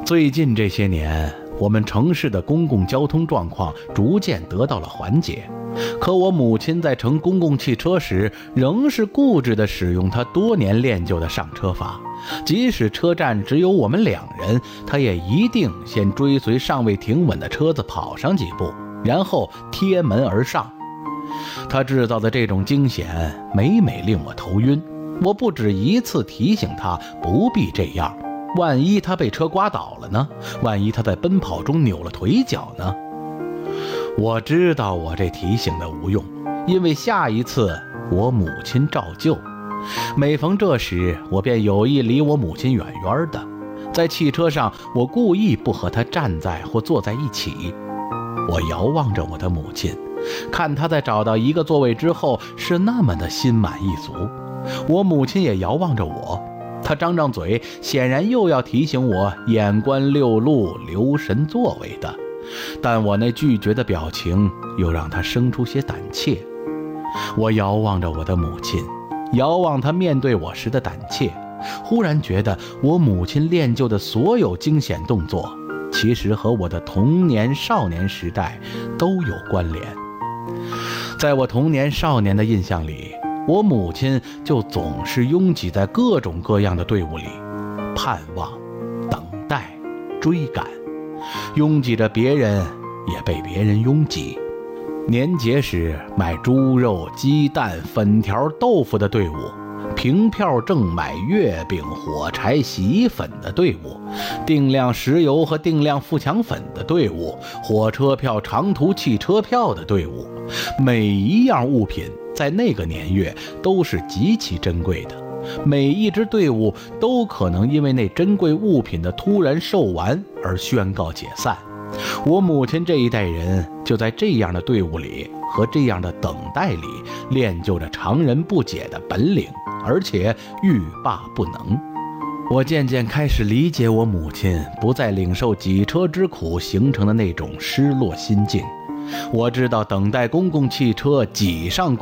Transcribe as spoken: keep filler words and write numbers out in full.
最近这些年，我们城市的公共交通状况逐渐得到了缓解，可我母亲在乘公共汽车时，仍是固执地使用她多年练就的上车法。即使车站只有我们两人，她也一定先追随尚未停稳的车子跑上几步，然后贴门而上。她制造的这种惊险，每每令我头晕。我不止一次提醒她不必这样，万一他被车刮倒了呢？万一他在奔跑中扭了腿脚呢？我知道我这提醒的无用，因为下一次我母亲照旧。每逢这时，我便有意离我母亲远远的。在汽车上，我故意不和她站在或坐在一起。我遥望着我的母亲，看她在找到一个座位之后是那么的心满意足。我母亲也遥望着我，他张张嘴，显然又要提醒我眼观六路，留神作为的，但我那拒绝的表情又让他生出些胆怯。我遥望着我的母亲，遥望她面对我时的胆怯，忽然觉得我母亲练就的所有惊险动作，其实和我的童年少年时代都有关联。在我童年少年的印象里，我母亲就总是拥挤在各种各样的队伍里，盼望、等待、追赶，拥挤着别人，也被别人拥挤。年节时买猪肉、鸡蛋、粉条、豆腐的队伍，凭票证买月饼、火柴、洗衣粉的队伍，定量石油和定量富强粉的队伍，火车票、长途汽车票的队伍，每一样物品在那个年月都是极其珍贵的，每一支队伍都可能因为那珍贵物品的突然售完而宣告解散。我母亲这一代人就在这样的队伍里和这样的等待里练就着常人不解的本领，而且欲罢不能。我渐渐开始理解我母亲不再领受挤车之苦形成的那种失落心境。我知道等待公共汽车挤上